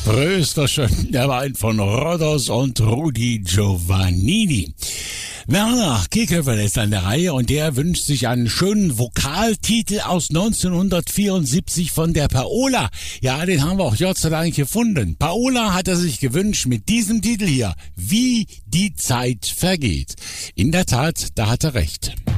Prösterchen, der Wein von Rhodos und Rudi Giovannini. Werner Kieköffel ist an der Reihe und der wünscht sich einen schönen Vokaltitel aus 1974 von der Paola. Ja, den haben wir auch Gott sei Dank gefunden. Paola hat er sich gewünscht mit diesem Titel hier, Wie die Zeit vergeht. In der Tat, da hat er recht.